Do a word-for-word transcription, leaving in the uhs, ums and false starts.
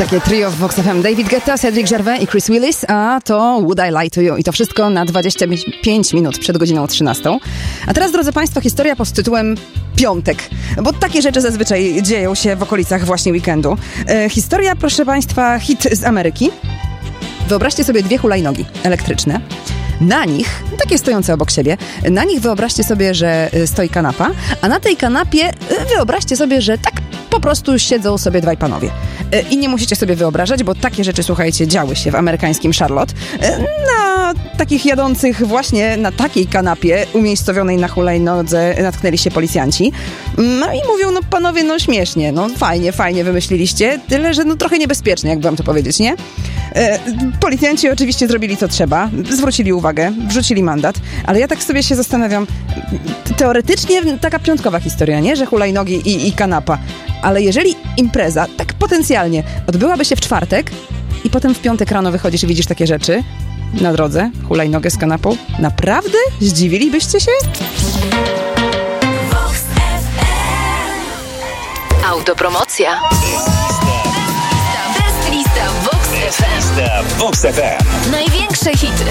Takie trio w Vox F M. David Guetta, Cedric Gervais i Chris Willis, a to Would I Lie to You. I to wszystko na dwadzieścia pięć minut przed godziną trzynastą. A teraz, drodzy Państwo, historia pod tytułem Piątek. Bo takie rzeczy zazwyczaj dzieją się w okolicach właśnie weekendu. E, historia, proszę Państwa, hit z Ameryki. Wyobraźcie sobie dwie hulajnogi elektryczne. Na nich, takie stojące obok siebie, na nich wyobraźcie sobie, że stoi kanapa, a na tej kanapie wyobraźcie sobie, że tak po prostu siedzą sobie dwaj panowie. I nie musicie sobie wyobrażać, bo takie rzeczy, słuchajcie, działy się w amerykańskim Charlotte. Na takich jadących właśnie na takiej kanapie umiejscowionej na hulajnodze natknęli się policjanci. No i mówią, no panowie, no śmiesznie, no fajnie, fajnie wymyśliliście, tyle, że no trochę niebezpiecznie, jakby wam to powiedzieć, nie? E, policjanci oczywiście zrobili co trzeba, zwrócili uwagę, wrzucili mandat, ale ja tak sobie się zastanawiam, teoretycznie taka piątkowa historia, nie? Że hulajnogi i, i kanapa, ale jeżeli impreza, tak potencjalnie, odbyłaby się w czwartek i potem w piątek rano wychodzisz i widzisz takie rzeczy na drodze, hulajnogę z kanapą, naprawdę? Zdziwilibyście się? Autopromocja. Best lista Vox F M. Vox F M. Największe hity